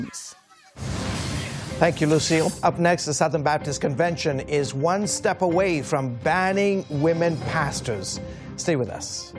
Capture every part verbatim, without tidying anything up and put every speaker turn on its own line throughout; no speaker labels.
Thank you, Lucille. Up next, the Southern Baptist Convention is one step away from banning women pastors. Stay with us.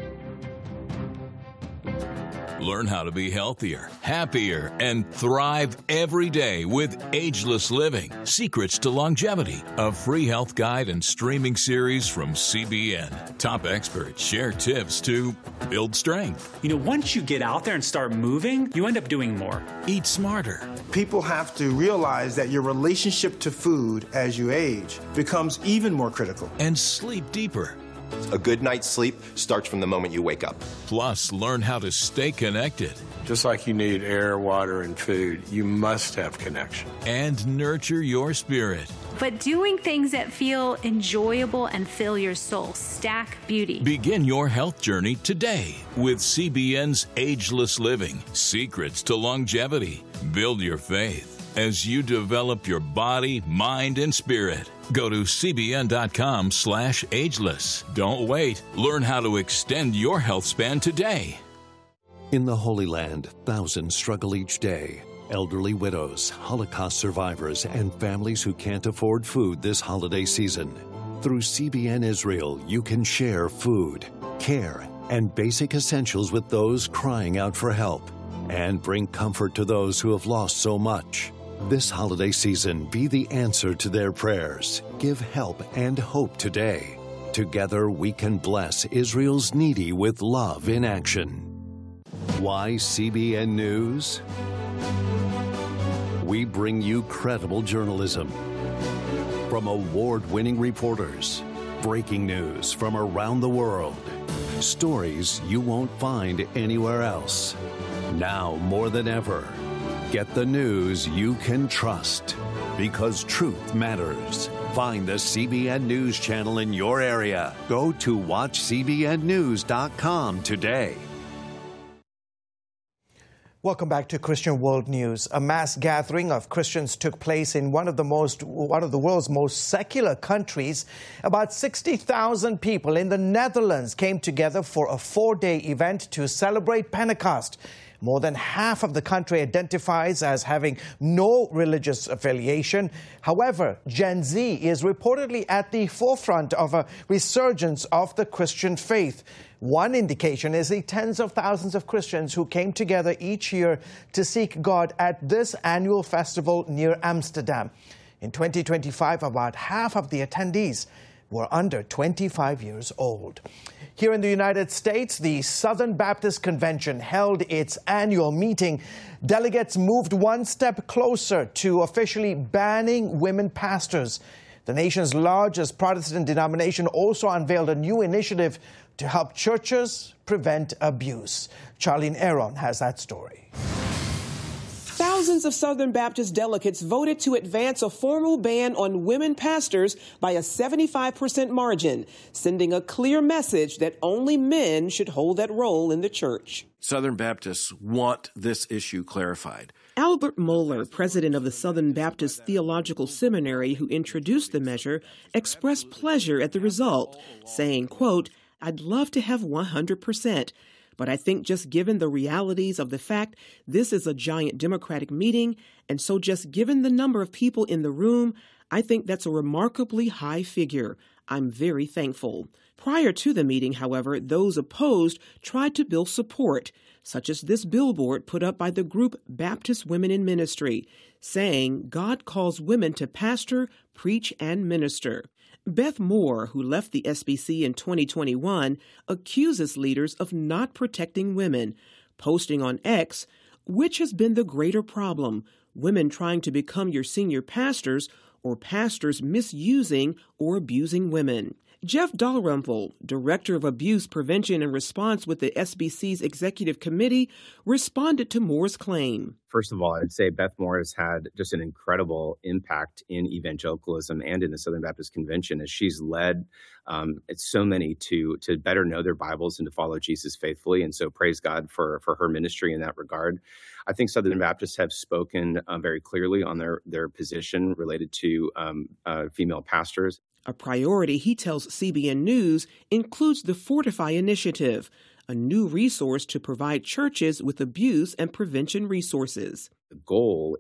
Learn how to be healthier, happier, and thrive every day with Ageless Living, Secrets to Longevity, a free health guide and streaming series from C B N. Top experts share tips to build strength.
You know, once you get out there and start moving, you end up doing more.
Eat smarter.
People have to realize that your relationship to food as you age becomes even more critical.
And sleep deeper.
A good night's sleep starts from the moment you wake up.
Plus, learn how to stay connected.
Just like you need air, water, and food, you must have connection.
And nurture your spirit.
But doing things that feel enjoyable and fill your soul. Stack Beauty.
Begin your health journey today with C B N's Ageless Living, Secrets to Longevity. Build your faith as you develop your body, mind, and spirit. Go to cbn.com slash ageless. Don't wait. Learn how to extend your health span today.
In the Holy Land, thousands struggle each day. Elderly widows, Holocaust survivors, and families who can't afford food this holiday season. Through C B N Israel, you can share food, care, and basic essentials with those crying out for help, and bring comfort to those who have lost so much. This holiday season, be the answer to their prayers. Give help and hope today. Together, we can bless Israel's needy with love in action. Why C B N News? We bring you credible journalism from award-winning reporters, breaking news from around the world, stories you won't find anywhere else. Now more than ever, get the news you can trust, because truth matters. Find the C B N News channel in your area. Go to watch c b n news dot com today.
Welcome back to Christian World News. A mass gathering of Christians took place in one of the most, one of the world's most secular countries. About sixty thousand people in the Netherlands came together for a four-day event to celebrate Pentecost. More than half of the country identifies as having no religious affiliation. However, Gen Z is reportedly at the forefront of a resurgence of the Christian faith. One indication is the tens of thousands of Christians who came together each year to seek God at this annual festival near Amsterdam. In twenty twenty-five, about half of the attendees were under twenty-five years old. Here in the United States, the Southern Baptist Convention held its annual meeting. Delegates moved one step closer to officially banning women pastors. The nation's largest Protestant denomination also unveiled a new initiative to help churches prevent abuse. Charlene Aaron has that story.
Thousands of Southern Baptist delegates voted to advance a formal ban on women pastors by a seventy-five percent margin, sending a clear message that only men should hold that role in the church.
Southern Baptists want this issue clarified.
Albert Mohler, president of the Southern Baptist Theological Seminary, who introduced the measure, expressed pleasure at the result, saying, quote, "I'd love to have one hundred percent. But I think just given the realities of the fact this is a giant Democratic meeting, and so just given the number of people in the room, I think that's a remarkably high figure. I'm very thankful." Prior to the meeting, however, those opposed tried to build support, such as this billboard put up by the group Baptist Women in Ministry, saying God calls women to pastor, preach, and minister. Beth Moore, who left the S B C in twenty twenty-one, accuses leaders of not protecting women, posting on X, "Which has been the greater problem, women trying to become your senior pastors or pastors misusing or abusing women?" Jeff Dalrymple, Director of Abuse Prevention and Response with the S B C's Executive Committee, responded to Moore's claim.
First of all, I'd say Beth Moore has had just an incredible impact in evangelicalism and in the Southern Baptist Convention as she's led um, so many to to better know their Bibles and to follow Jesus faithfully. And so praise God for, for her ministry in that regard. I think Southern Baptists have spoken uh, very clearly on their, their position related to um, uh, female pastors.
A priority, he tells C B N News, includes the Fortify Initiative, a new resource to provide churches with abuse and prevention resources.
goal